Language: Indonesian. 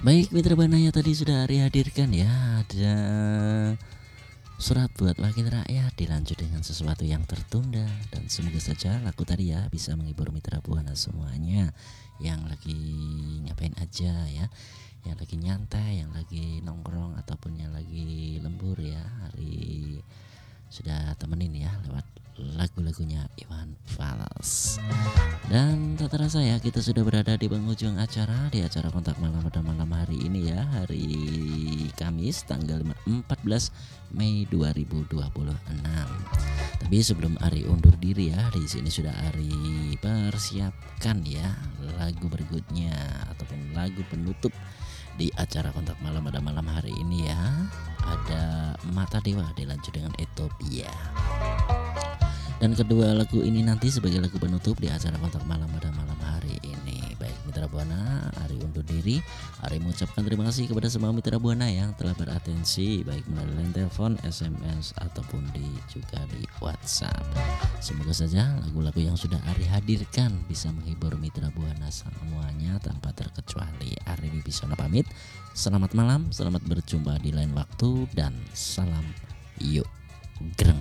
Baik Mitra Banaya, tadi sudah Ari hadirkan ya. Ada surat buat wakil rakyat dilanjut dengan sesuatu yang tertunda. Dan semoga saja lagu tadi ya bisa menghibur Mitra Buana semuanya yang lagi ngapain aja ya, yang lagi nyantai, yang lagi nongkrong ataupun yang lagi lembur ya. Hari sudah temenin ya lewat lagu-lagunya Iwan Fals. Dan tak terasa ya kita sudah berada di penghujung acara, di acara Kontak Malam pada malam hari ini ya, hari Kamis tanggal 14 Mei 2026. Tapi sebelum Ari undur diri ya, di sini sudah Ari persiapkan ya lagu berikutnya ataupun lagu penutup di acara Kontak Malam pada malam hari ini ya. Ada Mata Dewa dilanjut dengan Etopia. Dan kedua lagu ini nanti sebagai lagu penutup di acara Kontak Malam pada malam hari ini. Baik Mitra Buana, Ari undur diri. Ari mengucapkan terima kasih kepada semua Mitra Buana yang telah beratensi baik melalui line telepon, SMS ataupun juga di WhatsApp. Semoga saja lagu-lagu yang sudah Ari hadirkan bisa menghibur Mitra Buana semuanya tanpa terkecuali. Ari Wibisono pamit. Selamat malam, selamat berjumpa di lain waktu dan salam yuk greng.